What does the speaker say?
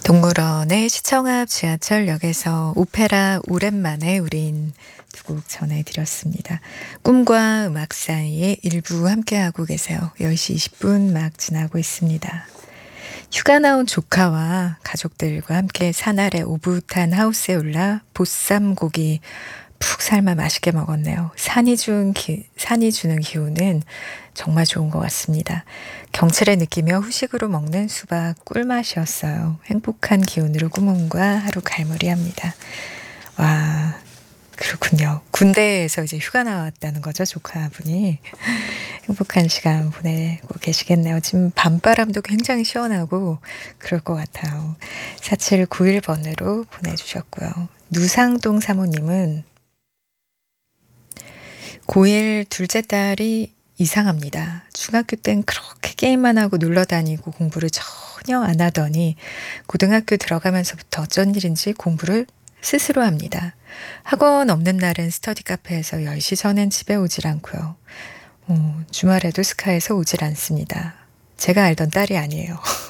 동물원의 시청 앞 지하철역에서 오페라 오랜만에 우린 두 곡 전해드렸습니다. 꿈과 음악 사이에 일부 함께하고 계세요. 10시 20분 막 지나고 있습니다. 휴가 나온 조카와 가족들과 함께 산 아래 오붓한 하우스에 올라 보쌈고기 푹 삶아 맛있게 먹었네요. 산이 주는 기운은 정말 좋은 것 같습니다. 경치를 느끼며 후식으로 먹는 수박 꿀맛이었어요. 행복한 기운으로 꾸문과 하루 갈무리합니다. 와, 그렇군요. 군대에서 이제 휴가 나왔다는 거죠, 조카분이. 행복한 시간 보내고 계시겠네요. 지금 밤바람도 굉장히 시원하고 그럴 것 같아요. 4791번으로 보내주셨고요. 누상동 사모님은 고1 둘째 딸이 이상합니다. 중학교 땐 그렇게 게임만 하고 놀러 다니고 공부를 전혀 안 하더니 고등학교 들어가면서부터 어쩐 일인지 공부를 스스로 합니다. 학원 없는 날은 스터디 카페에서 10시 전엔 집에 오질 않고요. 주말에도 스카에서 오질 않습니다. 제가 알던 딸이 아니에요.